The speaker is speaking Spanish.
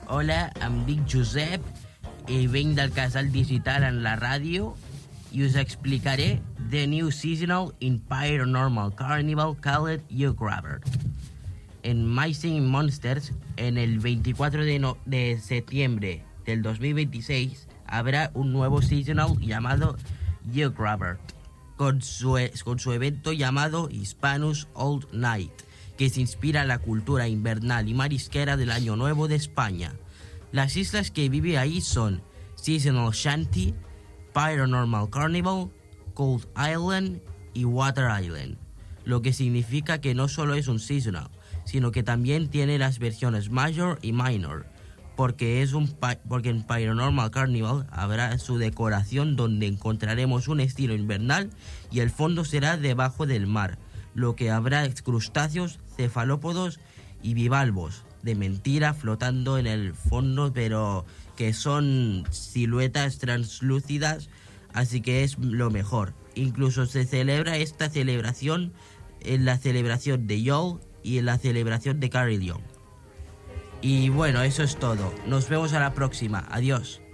Hola, em dic Josep i vinc del Casal Digital en la ràdio i us explicaré The New Seasonal in Paranormal Carnival called You Grabber. En My Singing Monsters, en el 24 de septiembre del 2026, habrá un nuevo seasonal llamado You Grabber, con su evento llamado Hispanus Old Night, que se inspira en la cultura invernal y marisquera del Año Nuevo de España. Las islas que vive ahí son Seasonal Shanty, Paranormal Carnival, Cold Island y Water Island, lo que significa que no solo es un seasonal, sino que también tiene las versiones Major y Minor, porque en Paranormal Carnival habrá su decoración donde encontraremos un estilo invernal y el fondo será debajo del mar, lo que habrá crustáceos, cefalópodos y bivalvos de mentira flotando en el fondo, pero que son siluetas translúcidas, así que es lo mejor. Incluso se celebra esta celebración en la celebración de Yule y en la celebración de Carillon. Y bueno, eso es todo. Nos vemos a la próxima. Adiós.